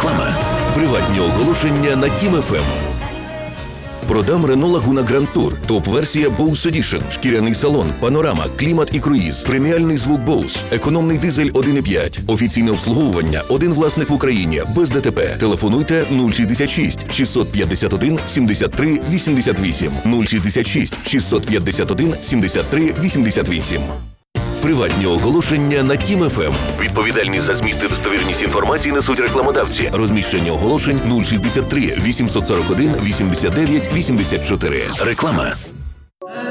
Реклама. Приватні оголошення на Кім ФМ. Продам Renault Laguna Grand Tour. Топ-версія Bose Edition. Шкіряний салон, панорама, клімат і круїз. Преміальний звук Bose. Економний дизель 1,5. Офіційне обслуговування. Один власник в Україні. Без ДТП. Телефонуйте 066 651 73 88. 066 651 73 88. Приватні оголошення на Кім ФМ. Відповідальність за зміст і достовірність інформації несуть рекламодавці. Розміщення оголошень 063 841 89 84. Реклама.